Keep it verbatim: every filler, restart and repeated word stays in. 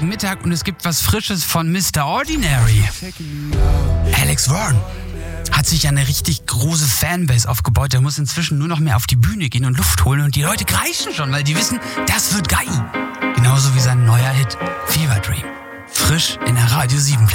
Freitagmittag und es gibt was Frisches von Mister Ordinary. Alex Warren hat sich eine richtig große Fanbase aufgebaut. Der muss inzwischen nur noch mehr auf die Bühne gehen und Luft holen und die Leute kreischen schon, weil die wissen, das wird geil. Genauso wie sein neuer Hit Fever Dream. Frisch in der Radio sieben.